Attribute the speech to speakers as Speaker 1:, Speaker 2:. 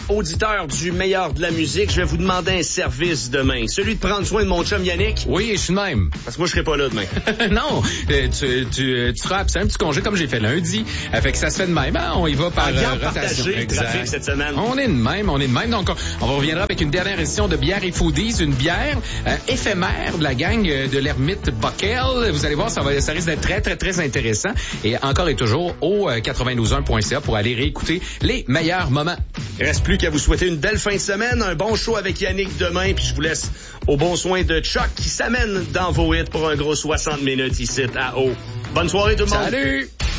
Speaker 1: auditeur du meilleur de la musique, je vais vous demander un service demain. Celui de prendre soin de mon chum Yannick.
Speaker 2: Oui, je suis de même.
Speaker 1: Parce que moi, je serai pas là demain.
Speaker 2: Non, tu seras absent un petit congé comme j'ai fait lundi. Fait que ça se fait de même. Hein? On y va par
Speaker 1: rotation.
Speaker 2: partagé
Speaker 1: Le trafic cette semaine.
Speaker 2: On est de même. Donc, on reviendra avec une dernière édition de Bière et Foodies, une bière éphémère de la gang de l'ermite Buckel. Vous allez voir, ça risque d'être très, très, très intéressant. Et encore et toujours au 92.1.ca pour aller réécouter les meilleurs moments.
Speaker 1: Il reste plus qu'à vous souhaiter une belle fin de semaine, un bon show avec Yannick demain, puis je vous laisse au bon soin de Chuck qui s'amène dans vos hits pour un gros 60 minutes ici à Haut. Bonne soirée tout le monde.
Speaker 2: Salut!